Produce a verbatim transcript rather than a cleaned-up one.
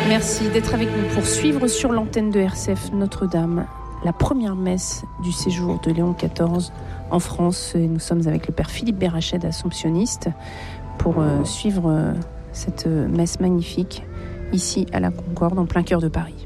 Merci d'être avec nous pour suivre sur l'antenne de R C F Notre-Dame la première messe du séjour de Léon quatorze en France. Et nous sommes avec le père Philippe Bérached, assomptionniste, pour euh, suivre euh, cette messe magnifique ici à la Concorde, en plein cœur de Paris.